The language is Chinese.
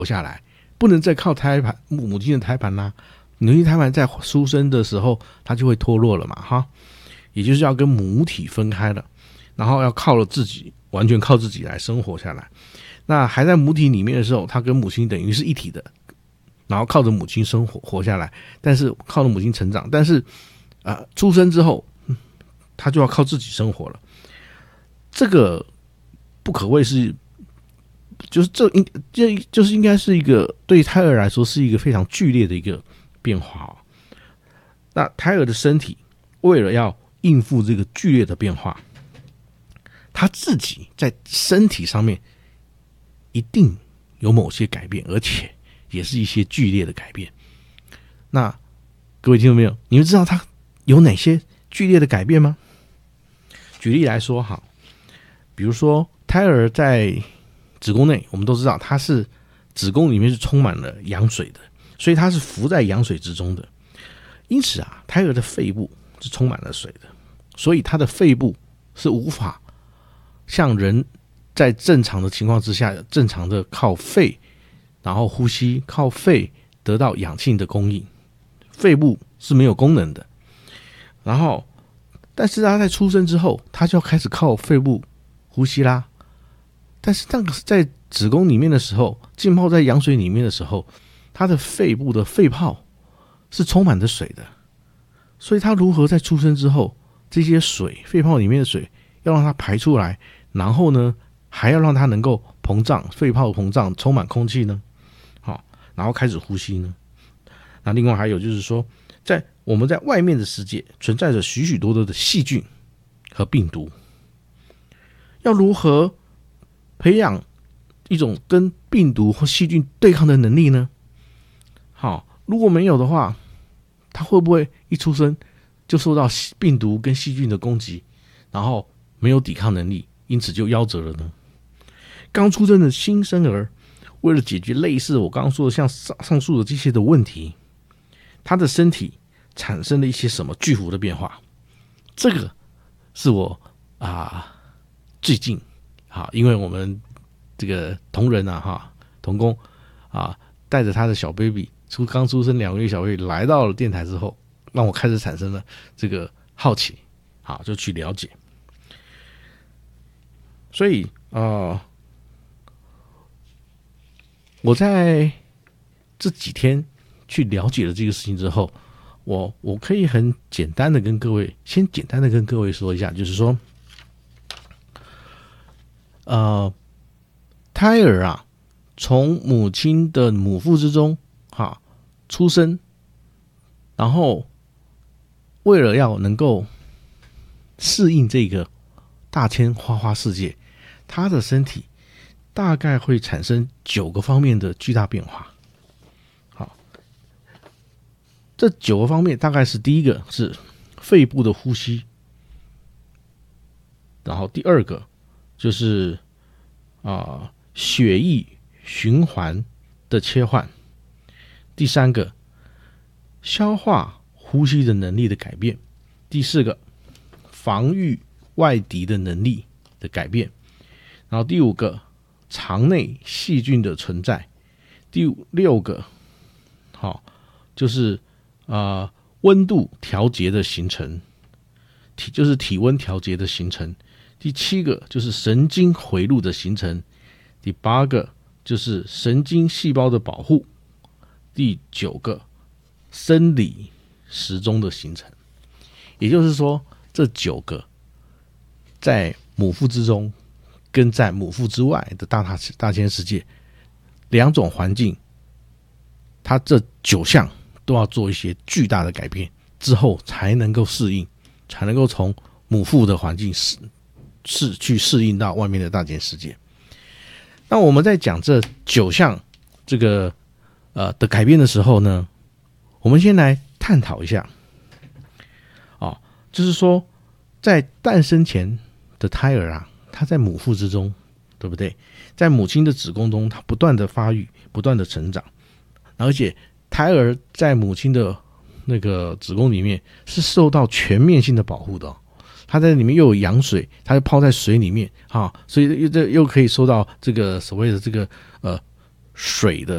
活下来，不能再靠胎盘母亲的胎盘啦。母亲胎盘在出生的时候它就会脱落了嘛，哈，也就是要跟母体分开了，然后要靠了自己，完全靠自己来生活下来。那还在母体里面的时候，它跟母亲等于是一体的，然后靠着母亲生活下来，但是靠着母亲成长，但是出生之后，他就要靠自己生活了。这个不可谓是，就是就是应该是一个对胎儿来说是一个非常剧烈的一个变化哦。那胎儿的身体为了要应付这个剧烈的变化，他自己在身体上面一定有某些改变，而且也是一些剧烈的改变。那各位听众朋友，你们知道他有哪些剧烈的改变吗？举例来说，好，比如说胎儿在子宫内，我们都知道它是子宫里面是充满了羊水的，所以它是浮在羊水之中的。因此胎儿的肺部是充满了水的，所以它的肺部是无法像人在正常的情况之下，正常的靠肺然后呼吸，靠肺得到氧气的供应，肺部是没有功能的。然后但是他在出生之后，他就要开始靠肺部呼吸啦。但是那个在子宫里面的时候，浸泡在羊水里面的时候，他的肺部的肺泡是充满着水的，所以他如何在出生之后，这些水肺泡里面的水要让它排出来，然后呢还要让它能够膨胀，肺泡膨胀充满空气呢？好，然后开始呼吸呢？那另外还有就是说，我们在外面的世界存在着许许多多的细菌和病毒，要如何培养一种跟病毒或细菌对抗的能力呢？好，如果没有的话，他会不会一出生就受到病毒跟细菌的攻击，然后没有抵抗能力，因此就夭折了呢？刚出生的新生儿，为了解决类似我刚刚说的像上述的这些的问题，他的身体产生了一些什么巨幅的变化？这个是我最近因为我们这个同仁同工带着他的小 baby 刚出生2个月小 baby 来到了电台之后，让我开始产生了这个好奇，就去了解。所以我在这几天去了解了这个事情之后，我可以很简单的跟各位说一下，就是说胎儿从母亲的母腹之中出生，然后为了要能够适应这个大千花花世界，他的身体大概会产生9个方面的巨大变化。好，这9个方面大概是第一个是肺部的呼吸，然后第二个就是血液循环的切换，第3个消化呼吸的能力的改变，第4个防御外敌的能力的改变，然后第5个肠内细菌的存在，第6个就是温度调节的形成，就是体温调节的形成，第7个就是神经回路的形成，第8个就是神经细胞的保护，第9个生理时钟的形成。也就是说，这9个在母腹之中跟在母腹之外的大千世界2种环境，它这9项都要做一些巨大的改变之后才能够适应，才能够从母腹的环境去适应到外面的大千世界。那我们在讲这9项这个的改变的时候呢，我们先来探讨一下就是说在诞生前的胎儿他在母腹之中，对不对？在母亲的子宫中，他不断的发育，不断的成长，而且胎儿在母亲的那个子宫里面是受到全面性的保护的它在里面又有羊水，它就泡在水里面所以又可以受到这个所谓的这个水的